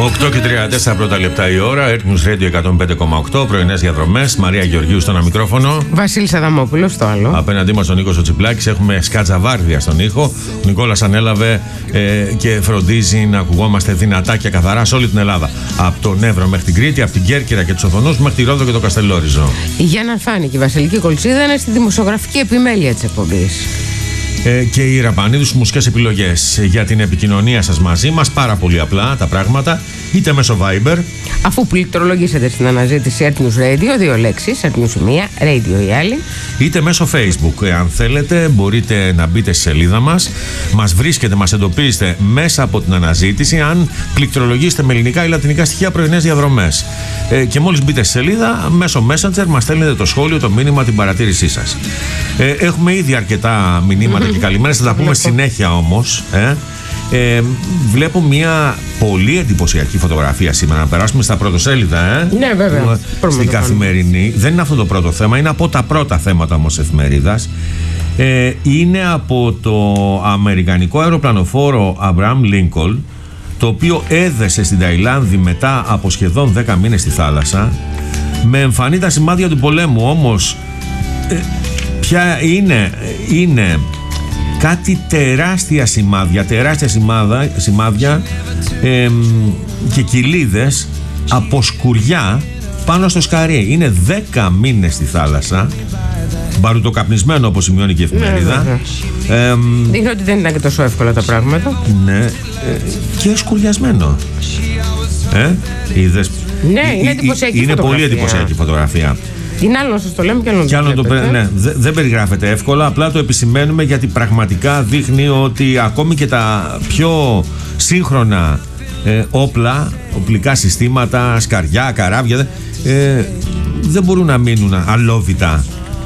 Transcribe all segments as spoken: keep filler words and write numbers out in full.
οκτώ και τριάντα τέσσερα πρώτα λεπτά η ώρα. Earth News Radio εκατόν πέντε κόμμα οκτώ. Πρωινές διαδρομές. Μαρία Γεωργίου στο ένα μικρόφωνο. Βασίλης Αδαμόπουλος στο άλλο. Απέναντί μας ο Νίκος ο Τσιπλάκης. Έχουμε σκατζαβάρδια στον ήχο. Ο Νικόλας ανέλαβε ε, και φροντίζει να ακουγόμαστε δυνατά και καθαρά σε όλη την Ελλάδα. Από τον Εύρο μέχρι την Κρήτη, από την Κέρκυρα και τους Οθονούς μέχρι τη Ρόδο και το Καστελόριζο. Η Γιάννα Αλφάνη και η Βασιλική Κολτσίδα είναι στη δημοσιογραφική επιμέλεια της εκπομπής. Ε, και η Ραπανίδου στις μουσικές επιλογές για την επικοινωνία σας μαζί μας. Πάρα πολύ απλά τα πράγματα. Είτε μέσω Viber. Αφού πληκτρολογήσετε στην αναζήτηση Earth News Radio, δύο λέξεις, Earth News η μία, Radio η άλλη. Είτε μέσω Facebook. Εάν θέλετε, μπορείτε να μπείτε στη σελίδα μας. Μας βρίσκετε, μας εντοπίζετε μέσα από την αναζήτηση. Αν πληκτρολογήσετε με ελληνικά ή λατινικά στοιχεία πρωινές διαδρομές. Ε, και μόλις μπείτε στη σελίδα, μέσω Messenger μας στέλνετε το σχόλιο, το μήνυμα, την παρατήρησή σας. Ε, έχουμε ήδη αρκετά μηνύματα και καλημέρες. Θα τα πούμε συνέχεια όμως. Ε. Ε, βλέπω μια πολύ εντυπωσιακή φωτογραφία σήμερα. Να περάσουμε στα πρωτοσέλιδα, ε. Ναι, βέβαια. Στην Καθημερινή. Δεν είναι αυτό το πρώτο θέμα, είναι από τα πρώτα θέματα όμως εφημερίδας. Ε, είναι από το αμερικανικό αεροπλανοφόρο Abraham Lincoln, το οποίο έδεσε στην Ταϊλάνδη μετά από σχεδόν δέκα μήνες στη θάλασσα, με εμφανή τα σημάδια του πολέμου. Όμως ε, ποια είναι, είναι κάτι τεράστια σημάδια, τεράστια σημάδα, σημάδια ε, και κοιλίδες από σκουριά πάνω στο σκαρί. Είναι δέκα μήνες στη θάλασσα, μπαρουτοκαπνισμένο όπως σημειώνει και η εφημερίδα. Ναι, ε, δείχνει ότι δεν ήταν και τόσο εύκολα τα πράγματα. Ναι, ε, και σκουριασμένο. Ε, είδες. Ναι, είναι εντυπωσιακή Είναι φωτογραφία. Πολύ εντυπωσιακή φωτογραφία. Είναι άλλο να σας το λέμε και άλλο, και άλλο το, το ναι, δε, δεν περιγράφεται εύκολα, απλά το επισημαίνουμε γιατί πραγματικά δείχνει ότι ακόμη και τα πιο σύγχρονα ε, όπλα, οπλικά συστήματα, σκαριά, καράβια, ε, δεν μπορούν να μείνουν αλόβητα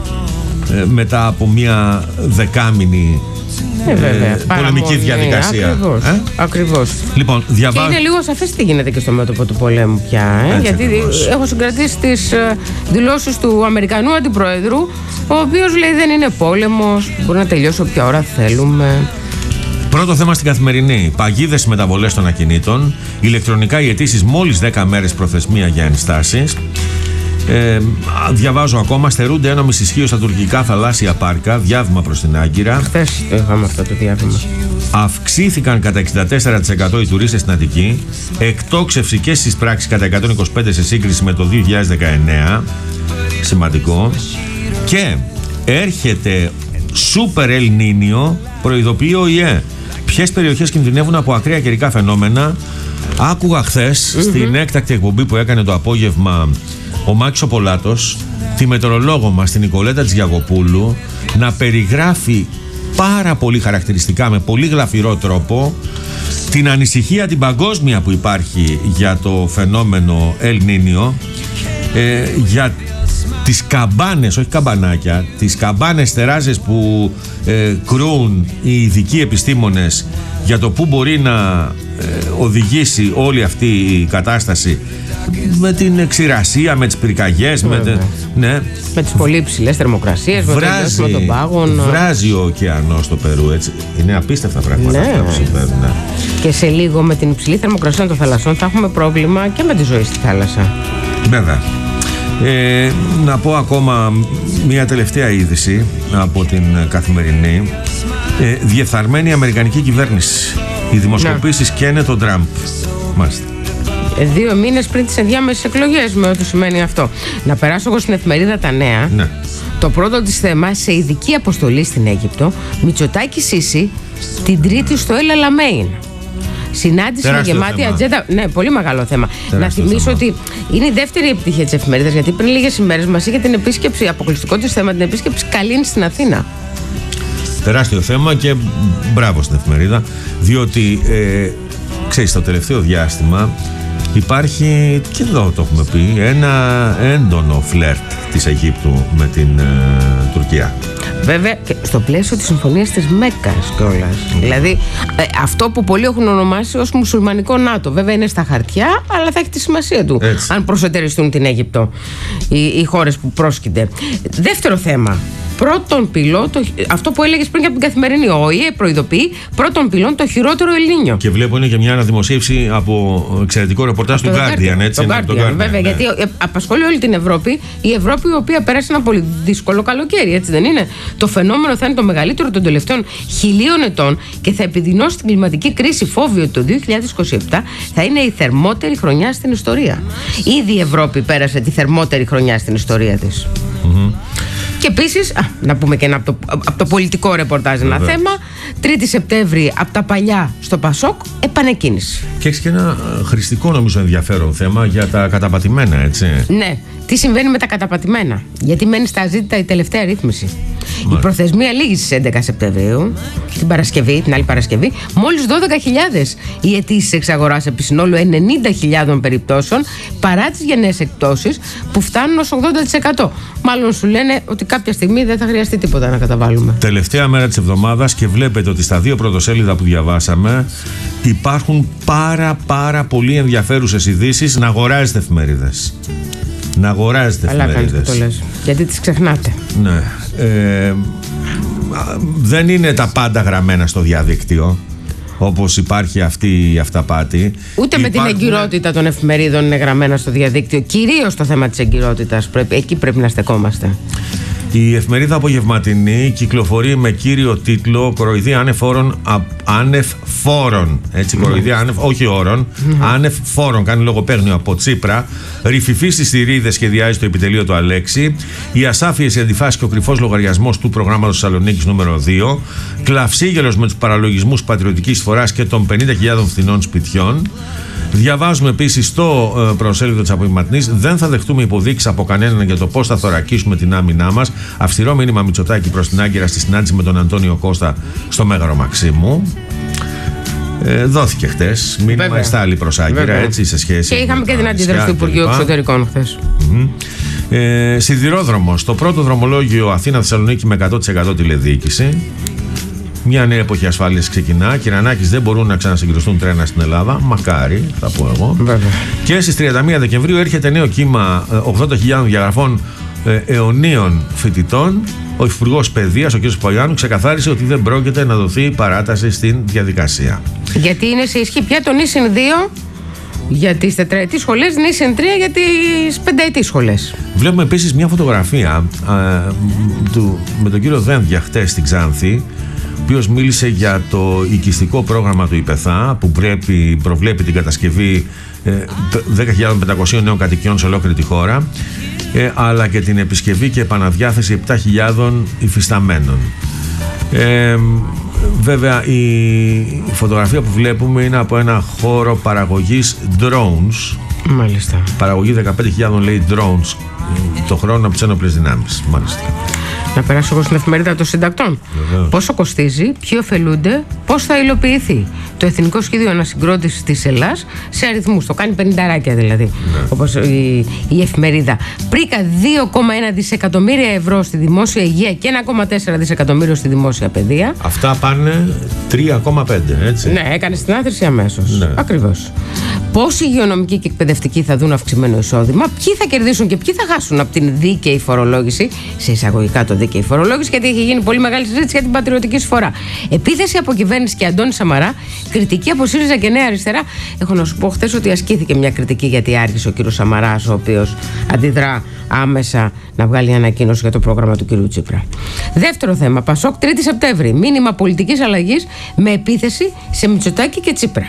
ε, μετά από μια δεκάμηνη Ε, βέβαια. Ε, πολεμική διαδικασία. Ακριβώς. Ε? Ακριβώς. Λοιπόν, διαβάζω. Και είναι λίγο σαφές τι γίνεται και στο μέτωπο του πολέμου πια. Ε? Έτσι, γιατί ακριβώς. έχω συγκρατήσει τις ε, δηλώσεις του Αμερικανού Αντιπροέδρου, ο οποίος λέει δεν είναι πόλεμος, μπορεί να τελειώσει όποια ώρα θέλουμε. Πρώτο θέμα στην Καθημερινή. Παγίδες μεταβολές των ακινήτων. Ηλεκτρονικά οι αιτήσεις μόλις δέκα μέρες προθεσμία για ενστάσεις. Ε, διαβάζω ακόμα. Στερούνται ένομης ισχύως στα τουρκικά θαλάσσια πάρκα. Διάβημα προς την Άγκυρα. Χθες το είχαμε αυτό το διάβημα. Αυξήθηκαν κατά εξήντα τέσσερα τοις εκατό οι τουρίστες στην Αττική. Εκτόξευση και στις πράξεις κατά εκατόν είκοσι πέντε σε σύγκριση με το δύο χιλιάδες δεκαεννέα. Σημαντικό. Και έρχεται Σούπερ Ελ Νίνιο, προειδοποιεί ο ΙΕ. Ποιες περιοχές κινδυνεύουν από ακραία καιρικά φαινόμενα. Άκουγα χθες mm-hmm. στην έκτακτη εκπομπή που έκανε το απόγευμα ο Μάκης ο Πολάτος, τη μετεωρολόγο μας, την Νικολέτα Τζιαγοπούλου, να περιγράφει πάρα πολύ χαρακτηριστικά, με πολύ γλαφυρό τρόπο, την ανησυχία την παγκόσμια που υπάρχει για το φαινόμενο Ελ Νίνιο, ε, για τις καμπάνες, όχι καμπανάκια, τις καμπάνες τεράζες που ε, κρούν οι ειδικοί επιστήμονες για το πού μπορεί να ε, οδηγήσει όλη αυτή η κατάσταση, με την ξηρασία, με τις πυρκαγιές, με, τε, ναι. με τις πολύ υψηλές θερμοκρασίες, βράζει, με τον πάγον. Βράζει ο ωκεανός στο Περού, έτσι. Είναι απίστευτα πράγματα, ναι, αυτά που συμβαίνουν. Ναι. Και σε λίγο με την υψηλή θερμοκρασία των θαλασσών θα έχουμε πρόβλημα και με τη ζωή στη θάλασσα. Βέβαια. Ε, να πω ακόμα μια τελευταία είδηση από την Καθημερινή. Ε, διεφθαρμένη αμερικανική κυβέρνηση. Οι δημοσκοπήσεις καίνε τον Τραμπ. Μάλιστα. Δύο μήνες πριν τις ενδιάμεσες εκλογές, με ό,τι σημαίνει αυτό. Να περάσω εγώ στην εφημερίδα Τα Νέα. Ναι. Το πρώτο της θέμα, σε ειδική αποστολή στην Αίγυπτο, Μητσοτάκη Σίση την Τρίτη στο Ελ Αλαμέιν. Συνάντηση με γεμάτη θέμα. Ατζέντα. Ναι, πολύ μεγάλο θέμα. Τεράστιο να θυμίσω θέμα. Ότι είναι η δεύτερη επιτυχία της εφημερίδας, γιατί πριν λίγες ημέρες μας είχε την επίσκεψη, αποκλειστικό της θέμα, την επίσκεψη Καλίνη στην Αθήνα. Τεράστιο θέμα και μπράβο στην εφημερίδα, διότι ε, ξέρεις, το τελευταίο διάστημα υπάρχει, και εδώ το έχουμε πει, ένα έντονο φλερτ της Αιγύπτου με την ε, Τουρκία. Βέβαια, και στο πλαίσιο της συμφωνίας της Μέκκας κιόλας. Mm. Δηλαδή, ε, αυτό που πολλοί έχουν ονομάσει ως μουσουλμανικό ΝΑΤΟ. Βέβαια είναι στα χαρτιά, αλλά θα έχει τη σημασία του. Έτσι. Αν προσετεριστούν την Αίγυπτο οι, οι χώρες που πρόσκυνται. Δεύτερο θέμα. πρώτον πυλό, το, αυτό που έλεγες πριν για την Καθημερινή. Ο ΟΗΕ προειδοποιεί πρώτον πυλών το χειρότερο Ελνίνιο. Και βλέπω είναι και μια αναδημοσίευση από εξαιρετικό ρεπορτάζ του Guardian. Έτσι, το Guardian, Guardian, βέβαια, ναι. Γιατί απασχολεί όλη την Ευρώπη. Η Ευρώπη, η οποία πέρασε ένα πολύ δύσκολο καλοκαίρι, έτσι δεν είναι? Το φαινόμενο θα είναι το μεγαλύτερο των τελευταίων χιλίων ετών και θα επιδεινώσει την κλιματική κρίση. Φόβει ότι το δύο χιλιάδες είκοσι επτά θα είναι η θερμότερη χρονιά στην ιστορία. Ήδη η Ευρώπη πέρασε τη θερμότερη χρονιά στην ιστορία της. Mm-hmm. Και επίσης, να πούμε και ένα από το, από το πολιτικό ρεπορτάζ ένα Βέβαια. θέμα. τρίτη Σεπτέμβρη από τα παλιά στο Πασόκ, επανεκκίνηση. Και έχει και ένα χρηστικό νομίζω ενδιαφέρον θέμα για τα καταπατημένα, έτσι. Ναι. Τι συμβαίνει με τα καταπατημένα? Γιατί μένει στα αζήτητα η τελευταία ρύθμιση. Μάλιστα. Η προθεσμία λήγει στις έντεκα Σεπτεμβρίου, την Παρασκευή, την άλλη Παρασκευή. Μόλις δώδεκα χιλιάδες οι αιτήσεις εξ αγοράς επί συνόλου ενενήντα χιλιάδων περιπτώσεων, παρά τις γενναίες εκπτώσεις που φτάνουν ως ογδόντα τοις εκατό. Μάλλον σου λένε ότι κάποια στιγμή δεν θα χρειαστεί τίποτα να καταβάλουμε. Τελευταία μέρα της εβδομάδας και βλέπετε ότι στα δύο πρωτοσέλιδα που διαβάσαμε υπάρχουν πάρα πάρα πολύ ενδιαφέρουσες ειδήσεις να αγοράζετε εφημερίδες. Να αγοράζετε εφημερίδες. Το λες. Γιατί τις ξεχνάτε. Ναι. Ε, δεν είναι τα πάντα γραμμένα στο διαδίκτυο, όπως υπάρχει αυτή η αυταπάτη. Ούτε Υπάρχουν... με την εγκυρότητα των εφημερίδων είναι γραμμένα στο διαδίκτυο. Κυρίως το θέμα της εγκυρότητας. Πρέπει, εκεί πρέπει να στεκόμαστε. Η εφημερίδα Απογευματινή κυκλοφορεί με κύριο τίτλο «Κοροϊδία άνευ φόρων». Άνευ φόρων. Έτσι, κοροϊδία άνευ, όχι όρων. Άνευ φόρων. Κάνει λογοπαίγνιο από Τσίπρα. Ρηφιφή στις θηρίδες σχεδιάζει το επιτελείο του Αλέξη. Οι ασάφειες, οι αντιφάσεις και ο κρυφός λογαριασμός του προγράμματος Θεσσαλονίκης νούμερο δύο. Κλαυσίγελος με τους παραλογισμούς πατριωτικής φοράς και των πενήντα χιλιάδων φθηνών σπιτιών. Διαβάζουμε επίσης στο ε, προσέλιδο της Απογευματινής: δεν θα δεχτούμε υποδείξεις από κανέναν για το πώς θα θωρακίσουμε την άμυνά μας. Αυστηρό μήνυμα Μητσοτάκη προς την Άγκυρα στη συνάντηση με τον Αντώνιο Κώστα στο Μέγαρο Μαξίμου. Ε, δόθηκε χτες μήνυμα εστάλει προς Άγκυρα, έτσι, σε σχέση. Και είχαμε και την αντίδραση του Υπουργείου Εξωτερικών χθες. Mm-hmm. Ε, σιδηρόδρομος. Το πρώτο δρομολόγιο Αθήνα-Θεσσαλονίκη με εκατό τοις εκατό τηλεδιοίκηση. Μια νέα εποχή ασφάλειας ξεκινά. Κυρανάκης, δεν μπορούν να ξανασυγκριστούν τρένα στην Ελλάδα. Μακάρι, θα πω εγώ. Βέβαια. Και στις τριάντα μία Δεκεμβρίου έρχεται νέο κύμα ογδόντα χιλιάδων διαγραφών ε, αιωνίων φοιτητών. Ο Υπουργός Παιδείας, ο κ. Παπαγιάννου, ξεκαθάρισε ότι δεν πρόκειται να δοθεί παράταση στην διαδικασία. Γιατί είναι σε ισχύ πια το νησιν δύο για τις τετραετής σχολές, νησιν τρία για τις πενταετής σχολές. Βλέπουμε επίσης μια φωτογραφία ε, του, με τον κύριο Δένδια χτες στην Ξάνθη, ο οποίος μίλησε για το οικιστικό πρόγραμμα του ΙΠΕΘΑ που πρέπει, προβλέπει την κατασκευή ε, δέκα χιλιάδες πεντακόσιων νέων κατοικιών σε ολόκληρη τη χώρα, ε, αλλά και την επισκευή και επαναδιάθεση επτά χιλιάδων υφισταμένων. Ε, βέβαια η φωτογραφία που βλέπουμε είναι από ένα χώρο παραγωγής drones. Μάλιστα. Παραγωγή δεκαπέντε χιλιάδων λέει drones το χρόνο από τις ένοπλες δυνάμεις. Μάλιστα. Να περάσω εγώ στην εφημερίδα των συντακτών. Βεβαίως. Πόσο κοστίζει, ποιοι ωφελούνται, πώς θα υλοποιηθεί το Εθνικό Σχέδιο Ανασυγκρότησης της Ελλάς σε αριθμούς. Το κάνει πενηνταράκια δηλαδή, ναι. Όπως η, η εφημερίδα. Πρίκα δύο κόμμα ένα δισεκατομμύρια ευρώ στη δημόσια υγεία και ένα κόμμα τέσσερα δισεκατομμύριο στη δημόσια παιδεία. Αυτά πάνε τρία κόμμα πέντε, έτσι. Ναι, έκανε στην άθρηση αμέσως. Ναι. Ακριβώς. Πόσοι υγειονομικοί και εκπαιδευτικοί θα δουν αυξημένο εισόδημα, ποιοι θα κερδίσουν και ποιοι θα χάσουν από την δίκαιη φορολόγηση, σε εισαγωγικά το δίκαιη φορολόγηση, γιατί έχει γίνει πολύ μεγάλη συζήτηση για την πατριωτική εισφορά. Επίθεση από κυβέρνηση και Αντώνη Σαμαρά, κριτική από ΣΥΡΙΖΑ και Νέα Αριστερά. Έχω να σου πω χθες ότι ασκήθηκε μια κριτική γιατί άργησε ο κύριος Σαμαράς, ο οποίος αντιδρά άμεσα να βγάλει ανακοίνωση για το πρόγραμμα του κύριου Τσίπρα. Δεύτερο θέμα, Πασόκ, τρίτη Σεπτέμβρη. Μήνυμα πολιτικής αλλαγής με επίθεση σε Μητσοτάκη και Τσίπρα.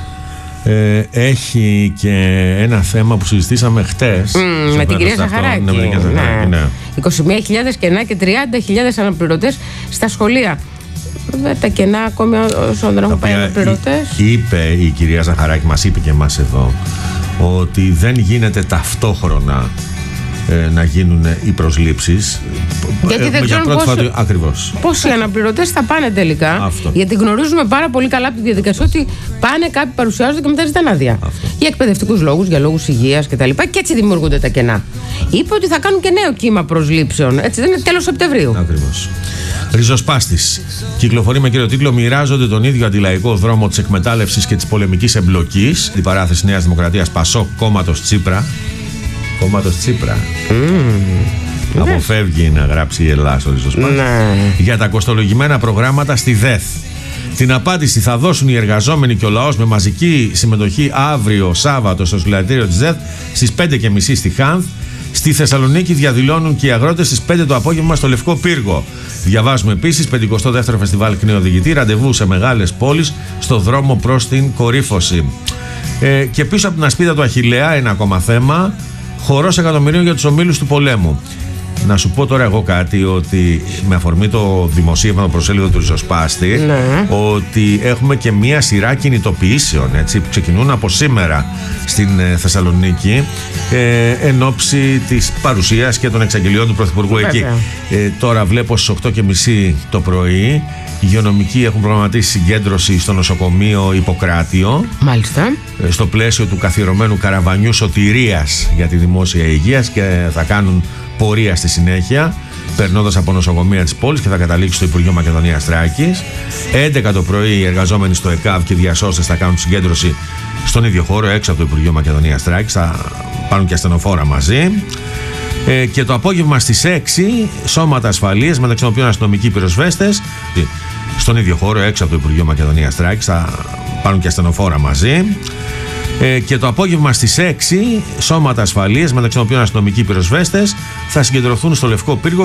Ε, έχει και ένα θέμα που συζητήσαμε χτες mm, με την κυρία Ζαχαράκη. Ναι, ναι. Ναι. είκοσι μία χιλιάδες κενά και τριάντα χιλιάδες αναπληρωτές στα σχολεία. Βέβαια τα κενά ακόμη όσο δεν έχουν πάει αναπληρωτές. Είπε η κυρία Ζαχαράκη, μας είπε και εμάς εδώ, ότι δεν γίνεται ταυτόχρονα ε, να γίνουν οι προσλήψεις. Γιατί δεν για ξέρουν πόσο, ακριβώς. πόσοι αναπληρωτές θα πάνε τελικά. Αυτό. Γιατί γνωρίζουμε πάρα πολύ καλά από τη διαδικασία ότι πάνε κάποιοι, παρουσιάζονται και μετά ζητάνε άδεια. Αυτό. Για εκπαιδευτικούς λόγους, για λόγους υγείας κτλ. Και, και έτσι δημιουργούνται τα κενά. Είπε ότι θα κάνουν και νέο κύμα προσλήψεων. Έτσι δεν είναι, τέλος Σεπτεμβρίου. Ακριβώς. Ριζοσπάστης. Κυκλοφορεί με κύριο τίτλο «Μοιράζονται τον ίδιο αντιλαϊκό δρόμο της εκμετάλλευσης και της πολεμικής εμπλοκής». Η παράθεση Νέας Δημοκρατίας Πασόκ, κόμματος Τσίπρα. Κόμματος Τσίπρα. Mm. Αποφεύγει να γράψει η Ελλάς ο ριζοσπάστης. Ναι. Για τα κοστολογημένα προγράμματα στη ΔΕΘ. Την απάντηση θα δώσουν οι εργαζόμενοι και ο λαός με μαζική συμμετοχή αύριο Σάββατο στο συλλαλητήριο της ΔΕΘ στις πέντε και μισή στη Χάνθ. Στη Θεσσαλονίκη διαδηλώνουν και οι αγρότες στις πέντε το απόγευμα στο Λευκό Πύργο. Διαβάζουμε επίσης πενηκοστό δεύτερο Φεστιβάλ Κνεοδηγητή, ραντεβού σε μεγάλες πόλεις στο δρόμο προς την κορύφωση. Ε, και πίσω από την ασπίδα του Αχιλλέα, ένα ακόμα θέμα, χορός εκατομμυρίων για τους ομίλους του πολέμου. Να σου πω τώρα εγώ κάτι, ότι με αφορμή το δημοσίευμα, το προσέλιδο του ριζοσπάστη, ναι. ότι έχουμε και μία σειρά κινητοποιήσεων, έτσι, που ξεκινούν από σήμερα στην ε, Θεσσαλονίκη, ε, εν ώψη της παρουσίας και των εξαγγελιών του Πρωθυπουργού εκεί. Ε, τώρα βλέπω στις οκτώ και μισή το πρωί οι υγειονομικοί έχουν προγραμματίσει συγκέντρωση στο νοσοκομείο Ιπποκράτιο. Μάλιστα. Ε, στο πλαίσιο του καθιερωμένου καραβανιού σωτηρίας για τη δημόσια υγεία, και θα κάνουν πορεία στη συνέχεια, περνώντας από νοσοκομεία της πόλης, και θα καταλήξει στο Υπουργείο Μακεδονίας Θράκης. έντεκα το πρωί οι εργαζόμενοι στο ΕΚΑΒ και οι διασώστες θα κάνουν συγκέντρωση στον ίδιο χώρο, έξω από το Υπουργείο Μακεδονίας Θράκης. Θα πάρουν και ασθενοφόρα μαζί. Ε, και το απόγευμα στις έξι σώματα ασφαλείας, μεταξύ των οποίων αστυνομικοί πυροσβέστες, στον ίδιο χώρο, έξω από το Υπουργείο Μακεδονίας Θράκης. Θα πάρουν και ασθενοφόρα μαζί. Ε, και το απόγευμα στις έξι σώματα ασφαλείας, μεταξύ των οποίων αστυνομικοί πυροσβέστες, θα συγκεντρωθούν στο Λευκό Πύργο